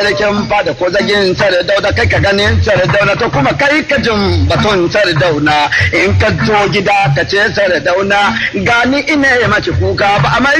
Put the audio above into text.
sarkin fada ko zagin Sardauna kai ka ganin Sardauna to kuma kai ka jin batun Sardauna in ka zo gida ka ce Sardauna gani ina mace kuka ba